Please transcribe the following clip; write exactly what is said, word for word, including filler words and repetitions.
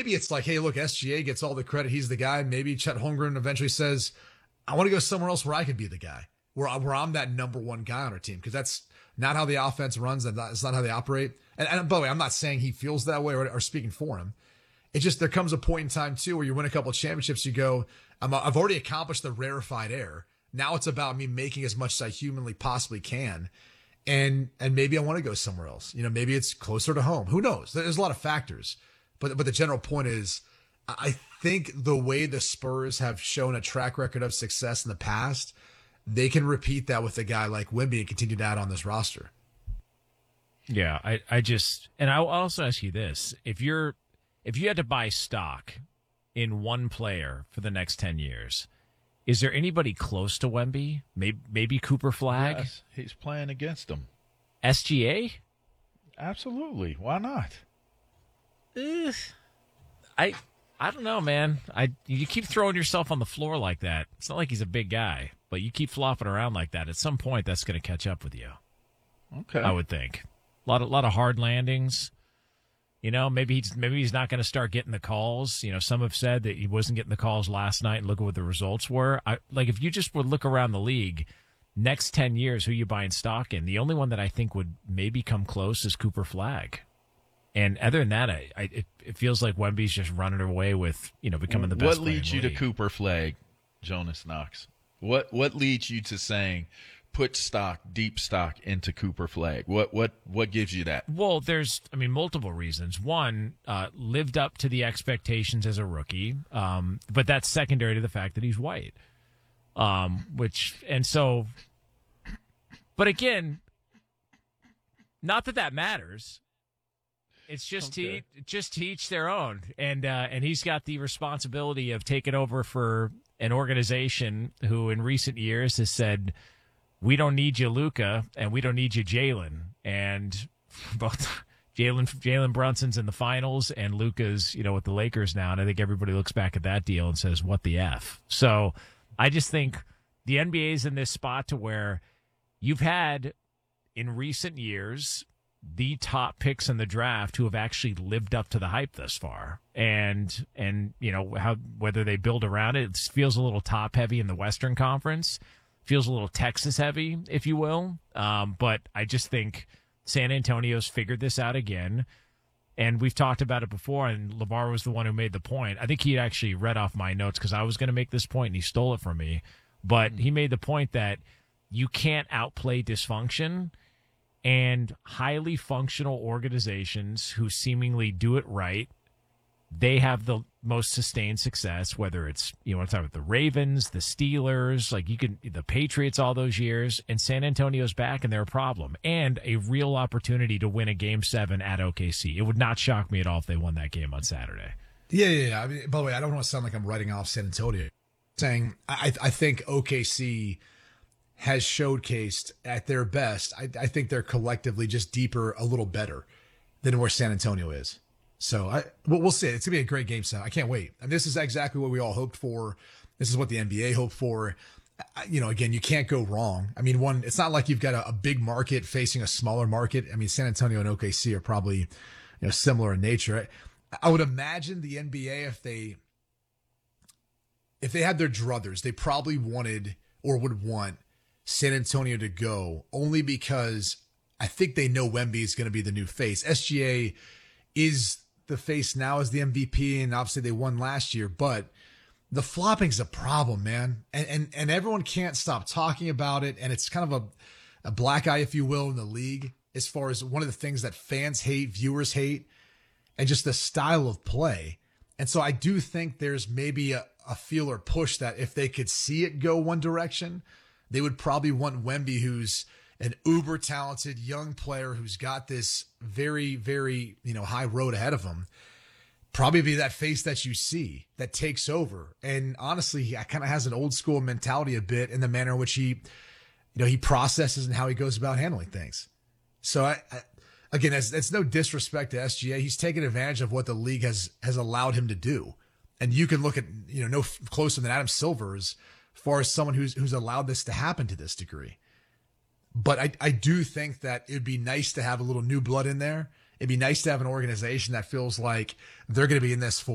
maybe it's like, hey, look, S G A gets all the credit. He's the guy. Maybe Chet Holmgren eventually says, I want to go somewhere else where I could be the guy, where, where I'm that number one guy on our team. Because that's not how the offense runs. And that's not how they operate. And, and by the way, I'm not saying he feels that way or, or speaking for him. It's just there comes a point in time, too, where you win a couple of championships. You go, I'm, I've already accomplished the rarefied air. Now it's about me making as much as I humanly possibly can. And and maybe I want to go somewhere else. You know, maybe it's closer to home. Who knows? There's a lot of factors. But but the general point is, I think the way the Spurs have shown a track record of success in the past, they can repeat that with a guy like Wemby and continue to add on this roster. Yeah, I, I just – and I'll also ask you this. If you're if you had to buy stock in one player for the next ten years – is there anybody close to Wemby? Maybe, maybe Cooper Flagg? Yes, he's playing against him. S G A? Absolutely. Why not? Eh, I I don't know, man. I You keep throwing yourself on the floor like that. It's not like he's a big guy, but you keep flopping around like that. At some point, that's going to catch up with you. Okay. I would think. A lot of, lot of hard landings. You know, maybe he's maybe he's not going to start getting the calls. You know, some have said that he wasn't getting the calls last night, and look at what the results were. I, like, if you just would look around the league, next ten years, who you buying stock in? The only one that I think would maybe come close is Cooper Flagg. And other than that, I, I it, it feels like Wemby's just running away with, you know, becoming the best What leads you to Cooper Flagg, Jonas Knox? What what leads you to saying put stock, deep stock into Cooper Flagg? What what what gives you that? Well, there's, I mean, multiple reasons. One, uh, lived up to the expectations as a rookie, um, but that's secondary to the fact that he's white. Um, which, and so, but again, not that that matters. It's just Okay. to just to each their own, and uh, and he's got the responsibility of taking over for an organization who, in recent years, has said, we don't need you, Luka, and we don't need you, Jalen. And both Jalen Jalen Brunson's in the finals, and Luka's, you know, with the Lakers now. And I think everybody looks back at that deal and says, "What the f?" So I just think the N B A is in this spot to where you've had in recent years the top picks in the draft who have actually lived up to the hype thus far, and and you know how whether they build around it, it feels a little top heavy in the Western Conference. Feels a little Texas heavy, if you will. Um, but I just think San Antonio's figured this out again. And we've talked about it before, and LeVar was the one who made the point. I think he actually read off my notes because I was going to make this point, and he stole it from me. But he made the point that you can't outplay dysfunction, and highly functional organizations who seemingly do it right, they have the most sustained success, whether it's, you know, want to talk about the Ravens, the Steelers, like you can, the Patriots all those years, and San Antonio's back and they're a problem and a real opportunity to win a game seven at O K C. It would not shock me at all if they won that game on Saturday. Yeah, yeah, yeah. I mean, by the way, I don't want to sound like I'm writing off San Antonio. Saying I, I think O K C has showcased at their best. I, I think they're collectively just deeper, a little better than where San Antonio is. So I, we'll, we'll see. It's gonna be a great game set. I can't wait. And this is exactly what we all hoped for. This is what the N B A hoped for. I, you know, again, you can't go wrong. I mean, one, it's not like you've got a, a big market facing a smaller market. I mean, San Antonio and O K C are probably, you know, similar in nature. I, I would imagine the N B A, if they, if they had their druthers, they probably wanted or would want San Antonio to go only because I think they know Wemby is going to be the new face. S G A is the face now as the M V P, and obviously they won last year, but the flopping's a problem, man. And and and everyone can't stop talking about it, and it's kind of a, a black eye, if you will, in the league as far as one of the things that fans hate, viewers hate, and just the style of play. And so I do think there's maybe a, a feel or push that if they could see it go one direction, they would probably want Wemby, who's an uber talented young player who's got this very, very, you know, high road ahead of him, probably be that face that you see that takes over. And honestly, he kind of has an old school mentality a bit in the manner in which he, you know, he processes and how he goes about handling things. So I, I again, it's, it's no disrespect to S G A. He's taken advantage of what the league has, has allowed him to do. And you can look at, you know, no closer than Adam Silver as far as someone who's, who's allowed this to happen to this degree. But I, I do think that it'd be nice to have a little new blood in there. It'd be nice to have an organization that feels like they're going to be in this for